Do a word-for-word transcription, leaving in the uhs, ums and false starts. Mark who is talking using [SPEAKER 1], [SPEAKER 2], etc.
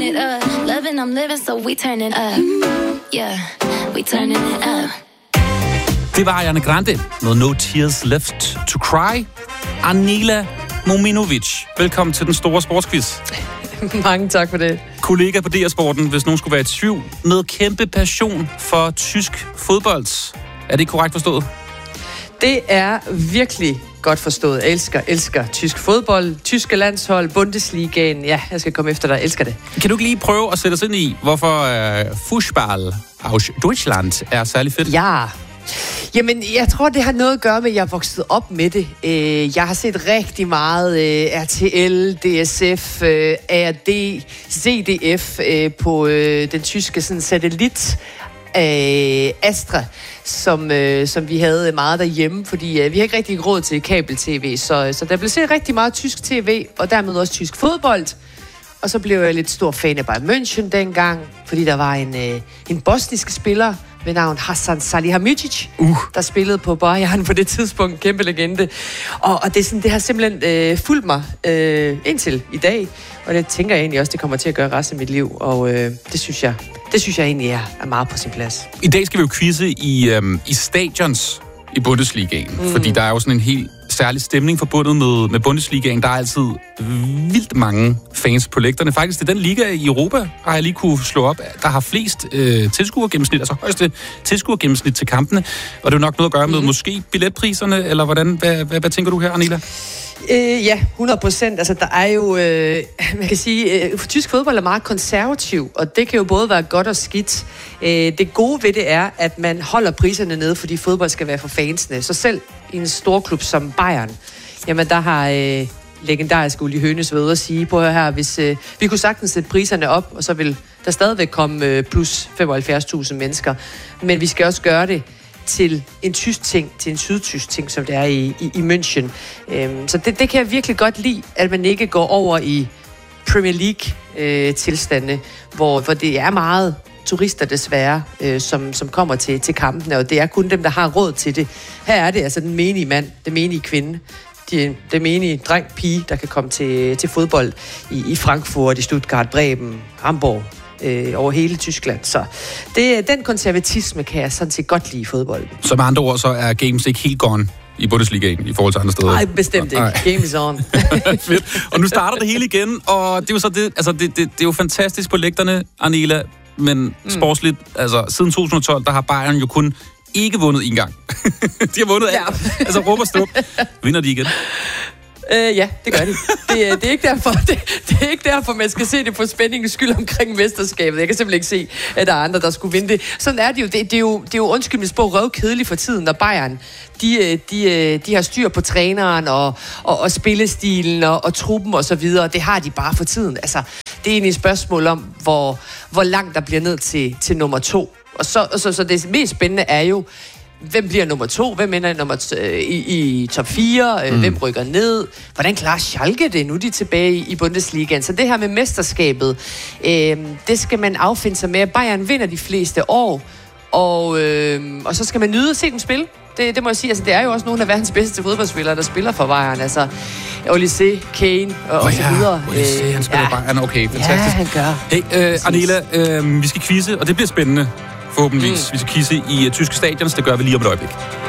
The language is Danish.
[SPEAKER 1] it up. Loving, I'm living, so we turning up. Yeah, we turning it up.
[SPEAKER 2] Det var Ariana Grande med No Tears Left to Cry. Anila Mominovic, velkommen til den store sportsquiz.
[SPEAKER 3] Mange tak for det.
[SPEAKER 2] Kollega på D R Sporten, hvis nogen skulle være i tvivl, med kæmpe passion for tysk fodbold. Er det korrekt forstået?
[SPEAKER 3] Det er virkelig godt forstået. Jeg elsker, elsker tysk fodbold, tyske landshold, Bundesligaen. Ja, jeg skal komme efter dig. Jeg elsker det.
[SPEAKER 2] Kan du ikke lige prøve at sætte os ind i, hvorfor uh, Fußball aus Deutschland er særlig fedt?
[SPEAKER 3] Ja. Jamen, jeg tror, det har noget at gøre med, at jeg er vokset op med det. Jeg har set rigtig meget R T L, D S F, A R D, C D F på den tyske sådan, satellit. Astra, som, som vi havde meget derhjemme, fordi vi har ikke rigtig råd til kabel-tv, så, så der blev set rigtig meget tysk tv, og dermed også tysk fodbold. Og så blev jeg lidt stor fan af Bayern München dengang, fordi der var en, en bosnisk spiller ved navn Hasan Salihamidzic, uh. der spillede på Bayern på det tidspunkt, kæmpe legende. Og, og det, er sådan, det har simpelthen øh, fulgt mig øh, indtil i dag, og det tænker jeg egentlig også, det kommer til at gøre resten af mit liv, og øh, det synes jeg, det synes jeg egentlig er, er meget på sin plads.
[SPEAKER 2] I dag skal vi jo quizze i, øhm, i stadions i Bundesligaen, mm. fordi der er jo sådan en helt særlig stemning forbundet med, med Bundesligaen. Der er altid vildt mange fans på lægterne. Faktisk, det er den liga i Europa, har jeg lige kunne slå op, der har flest øh, tilskuergennemsnit, altså højeste tilskuergennemsnit til kampene. Og det er jo nok noget at gøre med mm. måske billetpriserne, eller hvordan? Hvad, hvad, hvad tænker du her, Anila?
[SPEAKER 3] Øh, ja, hundrede procent. Altså, der er jo, øh, man kan sige, øh, tysk fodbold er meget konservativ, og det kan jo både være godt og skidt. Øh, det gode ved det er, at man holder priserne nede, fordi fodbold skal være for fansene. Så selv i en stor klub som Bayern, jamen der har øh, legendarisk Uli Hoeneß ved at sige, på her, hvis øh, vi kunne sagtens sætte priserne op, og så vil der stadigvæk komme øh, plus femoghalvfjerds tusind mennesker. Men vi skal også gøre det til en tysk ting, til en sydtysk ting, som det er i, i, i München. Øhm, så det, det kan jeg virkelig godt lide, at man ikke går over i Premier League-tilstande, øh, hvor, hvor det er meget turister desværre, øh, som, som kommer til, til kampene, og det er kun dem, der har råd til det. Her er det altså den menige mand, den menige kvinde, de, den menige dreng, pige, der kan komme til, til fodbold i, i Frankfurt, i Stuttgart, Bremen, Hamburg, Øh, over hele Tyskland. Så det, den konservatisme kan jeg sådan set godt lide i fodbold.
[SPEAKER 2] Så med andre ord, så er games ikke helt gone i Bundesligaen i forhold til andre steder?
[SPEAKER 3] Nej, bestemt ikke. Nej. Game is on.
[SPEAKER 2] Fedt. Og nu starter det hele igen, og det er jo så det, altså det, det, det er jo fantastisk på lægterne, Anila, men mm. sportsligt, altså siden to tusind og tolv, der har Bayern jo kun ikke vundet en gang. De har vundet ja. alt. Altså råb og stup. Vinder de igen?
[SPEAKER 3] Øh, ja, det gør de. Det, det, er ikke derfor, det, det er ikke derfor, man skal se det på spændingens skyld omkring mesterskabet. Jeg kan simpelthen ikke se, at der er andre, der skulle vinde det. Sådan er det jo. Det, det er jo, det er jo undskyld, mit sprog, røvkedeligt for tiden, når Bayern, de, de, de har styr på træneren og, og, og spillestilen og, og truppen og så videre. Det har de bare for tiden. Altså, det er egentlig et spørgsmål om, hvor, hvor langt der bliver ned til, til nummer to. Og så, og så, så det mest spændende er jo, hvem bliver nummer to? Hvem ender nummer t- i, i top fire? Mm. Hvem rykker ned? Hvordan klarer Schalke det? Nu er de tilbage i, i Bundesligaen. Så det her med mesterskabet, øh, det skal man affinde sig med. Bayern vinder de fleste år, og, øh, og så skal man nyde at se dem spille. Det, det må jeg sige. Altså, det er jo også nogle af verdens bedste fodboldspillere, der spiller for Bayern. Altså, Olise, Kane og, oh, og så
[SPEAKER 2] ja.
[SPEAKER 3] videre.
[SPEAKER 2] Olise, han spiller ja. Bayern. Okay, fantastisk.
[SPEAKER 3] Ja, han gør.
[SPEAKER 2] Hey, øh, Anila, øh, vi skal quizze, og det bliver spændende. Forhåbentligvis. Mm. Vi skal quizze i uh, tyske stadions. Det gør vi lige om et øjeblik.